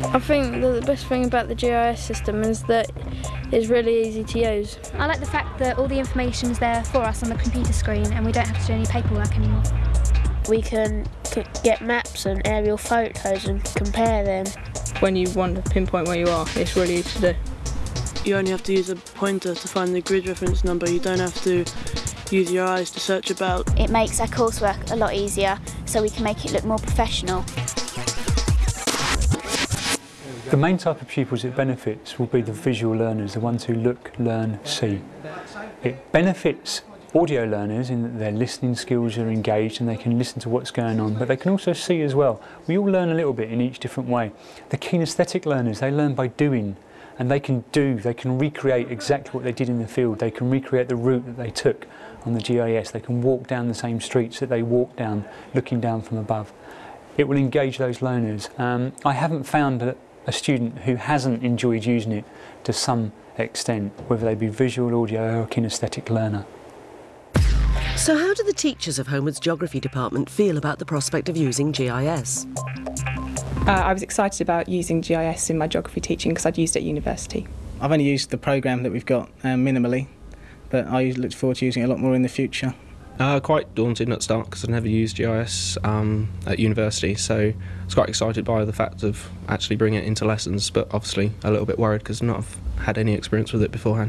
I think that the best thing about the GIS system is that it's really easy to use. I like the fact that all the information's there for us on the computer screen and we don't have to do any paperwork anymore. We can get maps and aerial photos and compare them. When you want to pinpoint where you are, it's really easy to do. You only have to use a pointer to find the grid reference number. You don't have to use your eyes to search about. It makes our coursework a lot easier, so we can make it look more professional. The main type of pupils it benefits will be the visual learners, the ones who look, learn, see. It benefits audio learners in that their listening skills are engaged and they can listen to what's going on, but they can also see as well. We all learn a little bit in each different way. The kinesthetic learners, they learn by doing, and they can recreate exactly what they did in the field. They can recreate the route that they took on the GIS. They can walk down the same streets that they walked down, looking down from above. It will engage those learners. I haven't found a student who hasn't enjoyed using it to some extent, whether they be visual, audio or kinesthetic learner. So how do the teachers of Homewood's Geography Department feel about the prospect of using GIS? I was excited about using GIS in my geography teaching because I'd used it at university. I've only used the programme that we've got minimally, but I look forward to using it a lot more in the future. Quite daunting at the start because I'd never used GIS at university, so I was quite excited by the fact of actually bringing it into lessons, but obviously a little bit worried because I've not had any experience with it beforehand.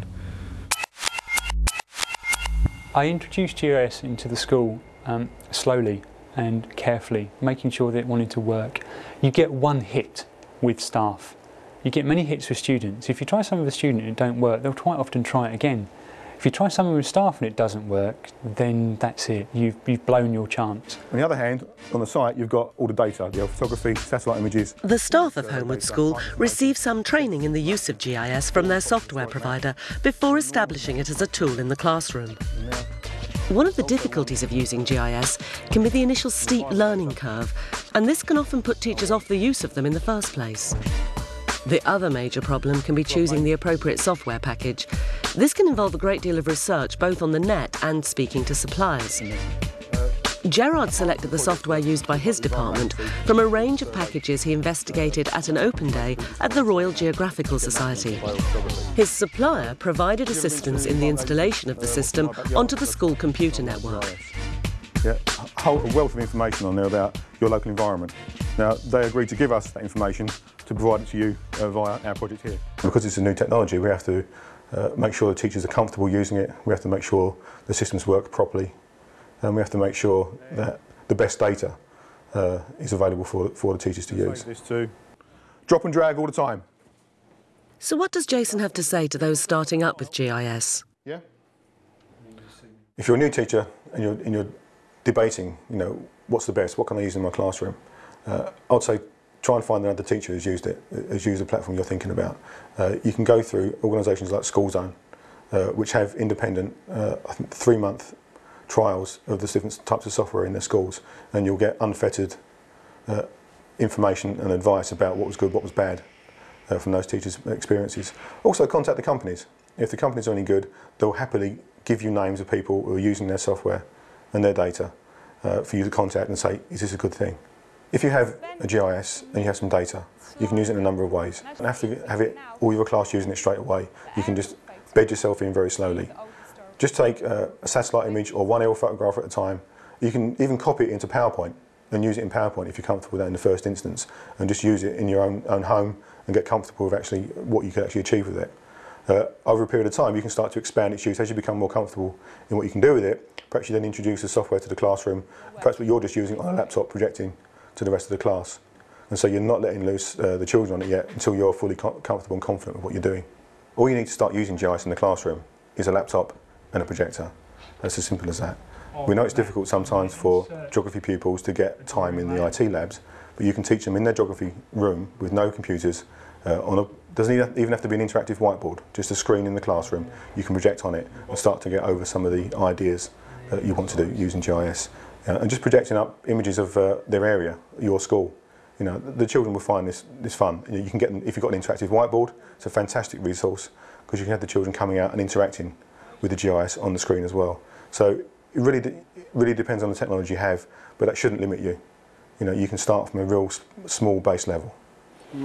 I introduced GIS into the school slowly and carefully, making sure that it wanted to work. You get one hit with staff. You get many hits with students. If you try something with a student and it don't work, they'll quite often try it again. If you try something with staff and it doesn't work, then that's it. You've blown your chance. On the other hand, on the site you've got all the data, the photography, satellite images. The staff of Homewood School receive some training in the use of GIS from their software provider before establishing it as a tool in the classroom. One of the difficulties of using GIS can be the initial steep learning curve, and this can often put teachers off the use of them in the first place. The other major problem can be choosing the appropriate software package. This can involve a great deal of research both on the net and speaking to suppliers. Gerard selected the software used by his department from a range of packages he investigated at an open day at the Royal Geographical Society. His supplier provided assistance in the installation of the system onto the school computer network. Yeah, a whole wealth of information on there about your local environment. Now, they agreed to give us that information to provide it to you via our project here. Because it's a new technology, we have to make sure the teachers are comfortable using it, we have to make sure the systems work properly, and we have to make sure that the best data is available for the teachers to use. This too. Drop and drag all the time. So what does Jason have to say to those starting up with GIS? Yeah. If you're a new teacher and you're debating, what's the best, what can I use in my classroom? I'd say try and find another teacher who's used it, who's used the platform you're thinking about. You can go through organisations like School Zone, which have independent, I think 3-month trials of the different types of software in their schools, and you'll get unfettered information and advice about what was good, what was bad from those teachers' experiences. Also contact the companies. If the companies are any good, they'll happily give you names of people who are using their software and their data for you to contact and say, is this a good thing? If you have a GIS and you have some data, you can use it in a number of ways. You don't have to have all your class using it straight away. You can just bed yourself in very slowly. Just take a satellite image or one aerial photograph at a time. You can even copy it into PowerPoint and use it in PowerPoint if you're comfortable with that in the first instance, and just use it in your own home and get comfortable with actually what you can actually achieve with it. Over a period of time, you can start to expand its use as you become more comfortable in what you can do with it. Perhaps you then introduce the software to the classroom, perhaps you're just using it on a laptop projecting to the rest of the class. And so you're not letting loose the children on it yet until you're fully comfortable and confident with what you're doing. All you need to start using GIS in the classroom is a laptop and a projector. That's as simple as that. We know it's difficult sometimes for geography pupils to get time in the IT labs, but you can teach them in their geography room with no computers. Doesn't even have to be an interactive whiteboard, just a screen in the classroom. You can project on it and start to get over some of the ideas that you want to do using GIS. And just projecting up images of their area, your school. The children will find this fun. You can get them, if you've got an interactive whiteboard, it's a fantastic resource because you can have the children coming out and interacting with the GIS on the screen as well. So it really depends on the technology you have, but that shouldn't limit you. You can start from a real small base level.